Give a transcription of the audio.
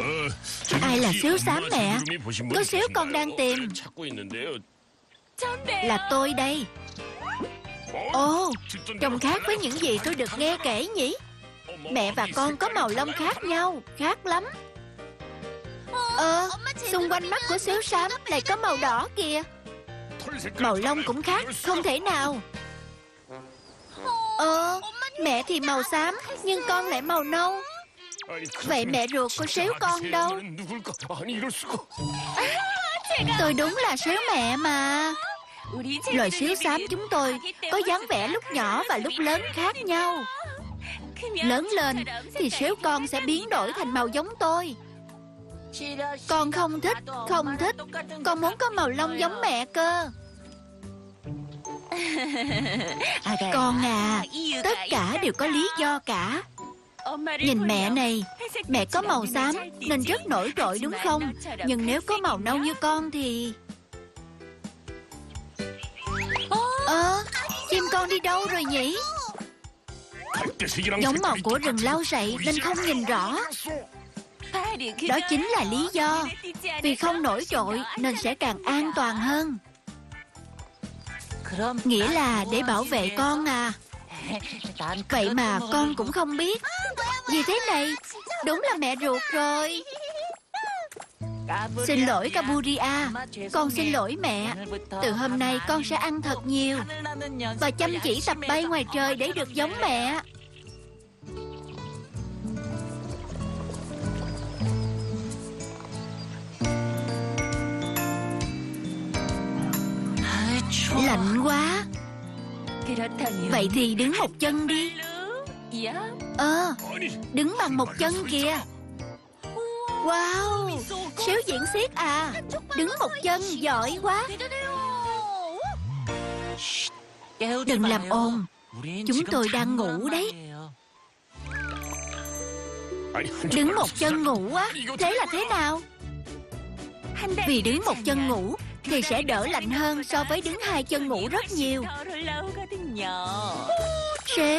Ai là xíu xám mẹ? Có xíu con đang tìm. Là tôi đây. Ồ, trông khác với những gì tôi được nghe kể nhỉ? Mẹ và con có màu lông khác nhau, khác lắm. Xung quanh mắt của xíu xám lại có màu đỏ kìa. Màu lông cũng khác, không thể nào. Mẹ thì màu xám, nhưng con lại màu nâu. Vậy mẹ ruột của xíu con đâu? Tôi đúng là xíu mẹ mà. Loài xíu xám chúng tôi có dáng vẻ lúc nhỏ và lúc lớn khác nhau. Lớn lên thì xíu con sẽ biến đổi thành màu giống tôi. Con không thích. Con muốn có màu lông giống mẹ cơ. Con à, tất cả đều có lý do cả. Nhìn mẹ này, mẹ có màu xám nên rất nổi trội đúng không? Nhưng nếu có màu nâu như con thì... Chim con đi đâu rồi nhỉ? Giống màu của rừng lau sậy nên không nhìn rõ. Đó chính là lý do. Vì không nổi trội nên sẽ càng an toàn hơn. Nghĩa là để bảo vệ con à? Vậy mà con cũng không biết. Gì thế này? Đúng là mẹ ruột rồi. Xin lỗi Caburia. Con xin lỗi mẹ. Từ hôm nay con sẽ ăn thật nhiều và chăm chỉ tập bay ngoài trời để được giống mẹ. Lạnh quá. Vậy thì đứng một chân đi. Đứng bằng một chân kìa. Wow, xíu diễn xiếc à. Đứng một chân, giỏi quá. Đừng làm ồn. Chúng tôi đang ngủ đấy. Đứng một chân ngủ á? Thế là thế nào? Vì đứng một chân ngủ thì sẽ đỡ lạnh hơn so với đứng hai chân ngủ rất nhiều.